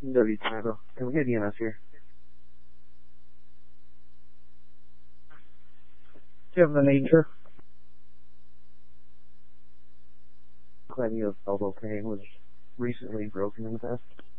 W Tango. Can we get EMS here? Do you have the nature? Plenty of elbow pain was recently broken in the past.